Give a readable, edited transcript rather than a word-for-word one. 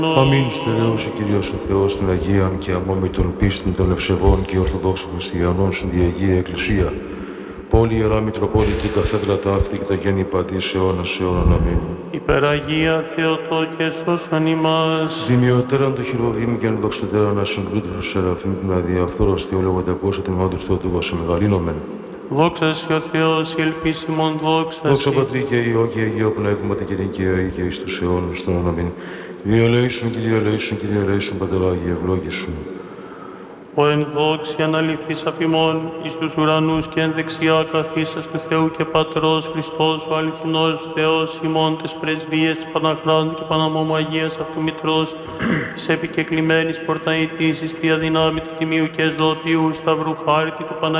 Αμήν στερέωσε Κύριος ο Θεός την Αγίαν και αμόμη των πίστην των ευσεβών και ορθοδόξων χριστιανών στην Αγία Εκκλησία. Πόλη Ιερά Μητροπόλη και καθέδρα ταύτη και τα γέννη πατής αιώνας αιώνων. Αμήν. Υπεραγία Θεοτό και σώσον ημάς. Δημιωτέραν το χειροβήμ και ενδοξωτέραν ασυγκρίτως σεραφείμ την αδιαφθόρος θεολόγοντα κόσα την όντως Θεότοκο σε μεγαλύνομεν. Δόξα σε ο Θεός, η ελπίσιμον δόξα. Δόξα Πατρί και Υιό και Αγίο Πνεύμα την Κυρία και εις τους αιώνας των αμήν. Κύριε ελέησον, Κύριε ελέησον, Κύριε ελέησον, Πατεράγιε ευλόγησον. Ο εν δόξη αναληφθείς αφημών εις τους ουρανούς και εν δεξιά καθίσας του Θεού και Πατρός Χριστός ο αληθινός Θεός ημών τες πρεσβείες της Παναχράντου και Παναμόμου Αγίας αυτού Μητρός της επικεκλημένης πορταητής εις τη αδυνάμει του Τιμίου και Ζωτίου Σταυρού Χάρτη του Παναγίου